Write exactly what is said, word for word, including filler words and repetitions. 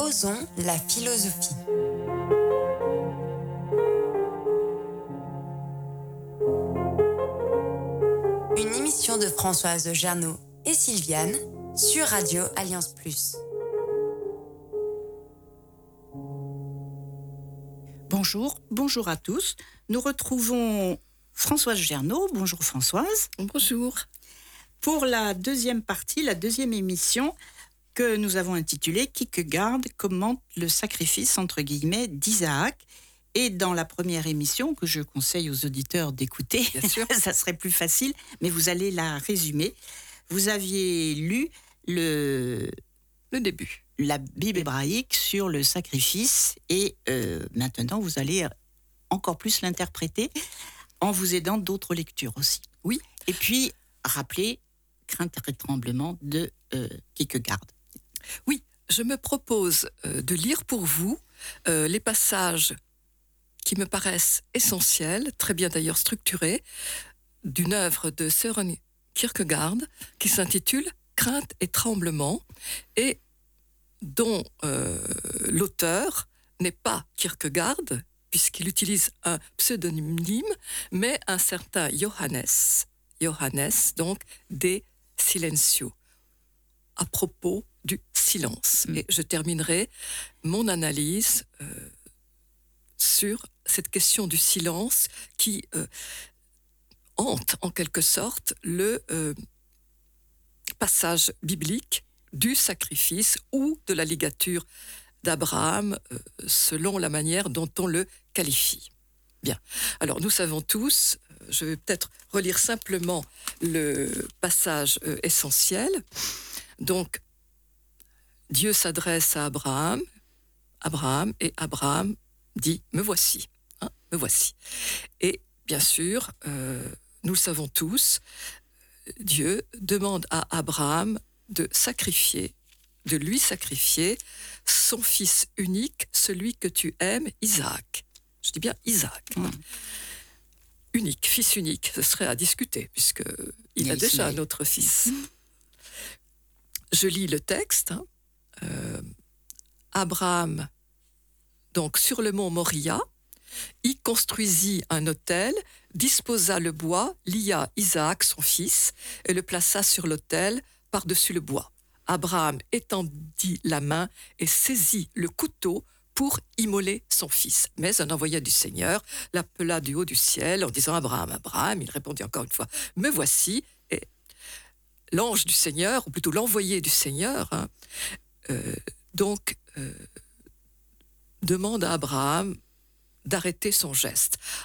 Osons la philosophie. Une émission de Françoise Gernaud et Sylviane sur Radio Alliance Plus. Bonjour, bonjour à tous. Nous retrouvons Françoise Gernaud. Bonjour Françoise. Bonjour. Pour la deuxième partie, la deuxième émission que nous avons intitulée « Kierkegaard commente le sacrifice » entre guillemets d'Isaac. Et dans la première émission, que je conseille aux auditeurs d'écouter, bien sûr, ça serait plus facile, mais vous allez la résumer. Vous aviez lu le, le début, la Bible hébraïque sur le sacrifice, et euh, maintenant vous allez encore plus l'interpréter en vous aidant d'autres lectures aussi. Oui. Et puis, rappeler Crainte et tremblement de euh, Kierkegaard. Oui, je me propose euh, de lire pour vous euh, les passages qui me paraissent essentiels, très bien d'ailleurs structurés, d'une œuvre de Søren Kierkegaard qui s'intitule « Crainte et tremblement » et dont euh, l'auteur n'est pas Kierkegaard, puisqu'il utilise un pseudonyme, mais un certain Johannes, Johannes donc des Silencio, à propos du silence. Mmh. Et je terminerai mon analyse euh, sur cette question du silence qui euh, hante en quelque sorte le euh, passage biblique du sacrifice ou de la ligature d'Abraham, euh, selon la manière dont on le qualifie. Bien. Alors, nous savons tous, euh, je vais peut-être relire simplement le passage euh, essentiel. Donc, Dieu s'adresse à Abraham, Abraham, et Abraham dit « Me voici, hein, me voici ». Et bien sûr, euh, nous le savons tous, Dieu demande à Abraham de sacrifier, de lui sacrifier son fils unique, celui que tu aimes, Isaac. Je dis bien Isaac. Mmh. Unique, fils unique, ce serait à discuter, puisqu'il a déjà un autre fils. Mmh. Je lis le texte. Hein. Euh, Abraham, donc sur le mont Moria, y construisit un autel, disposa le bois, lia Isaac, son fils, et le plaça sur l'autel par-dessus le bois. Abraham étendit la main et saisit le couteau pour immoler son fils. Mais un envoyé du Seigneur l'appela du haut du ciel en disant « Abraham, Abraham ». Il répondit encore une fois « Me voici ». Et l'ange du Seigneur, ou plutôt l'envoyé du Seigneur, hein, euh, donc euh, demande à Abraham d'arrêter son geste.